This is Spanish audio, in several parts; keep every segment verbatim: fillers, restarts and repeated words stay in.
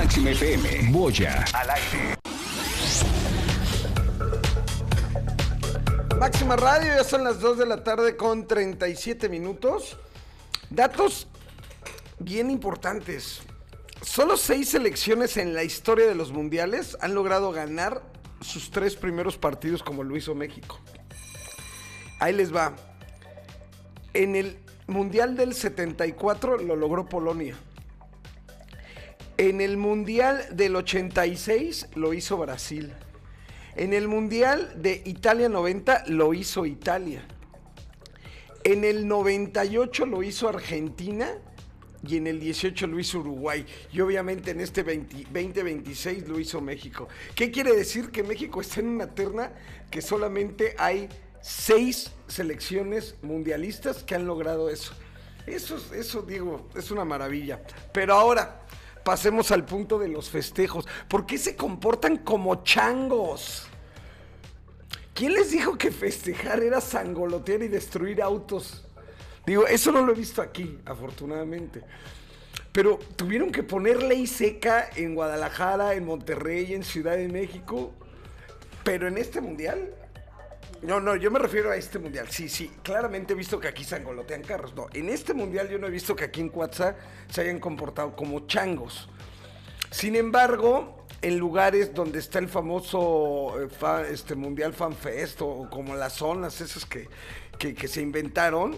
Máxima F M. Boya al aire. Máxima Radio, ya son las dos de la tarde con treinta y siete minutos. Datos bien importantes. Solo seis selecciones en la historia de los mundiales han logrado ganar sus tres primeros partidos como lo hizo México. Ahí les va. En el Mundial del setenta y cuatro lo logró Polonia. En el Mundial del ochenta y seis lo hizo Brasil. En el Mundial de Italia noventa lo hizo Italia. En el noventa y ocho lo hizo Argentina y en el dieciocho lo hizo Uruguay. Y obviamente en este veinte veintiséis lo hizo México. ¿Qué quiere decir? Que México está en una terna que solamente hay seis selecciones mundialistas que han logrado eso. Eso, eso digo, es una maravilla. Pero ahora pasemos al punto de los festejos. ¿Por qué se comportan como changos? ¿Quién les dijo que festejar era sangolotear y destruir autos? Digo, eso no lo he visto aquí, afortunadamente. Pero tuvieron que poner ley seca en Guadalajara, en Monterrey, en Ciudad de México. Pero en este mundial... No, no, yo me refiero a este mundial. Sí, sí, claramente he visto que aquí sangolotean carros. No, en este mundial yo no he visto que aquí en Cuatza se hayan comportado como changos. Sin embargo, en lugares donde está el famoso eh, fa, este Mundial Fan Fest o como las zonas esas que, que, que se inventaron,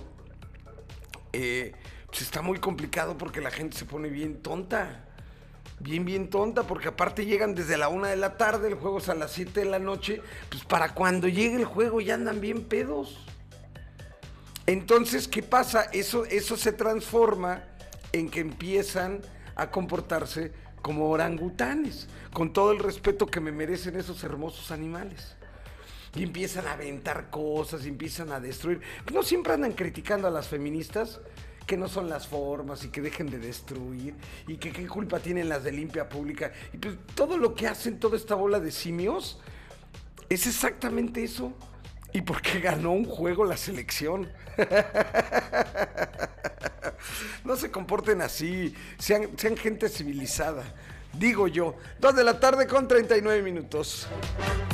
eh, pues está muy complicado porque la gente se pone bien tonta. Bien, bien tonta, porque aparte llegan desde la una de la tarde, el juego es a las siete de la noche, pues para cuando llegue el juego ya andan bien pedos. Entonces, ¿qué pasa? Eso, eso se transforma en que empiezan a comportarse como orangutanes, con todo el respeto que me merecen esos hermosos animales. Y empiezan a aventar cosas, y empiezan a destruir. No siempre andan criticando a las feministas, que no son las formas y que dejen de destruir y que qué culpa tienen las de limpia pública. Y pues todo lo que hacen, toda esta bola de simios, es exactamente eso. Y porque ganó un juego la selección. No se comporten así, sean, sean gente civilizada. Digo yo, dos de la tarde con treinta y nueve minutos.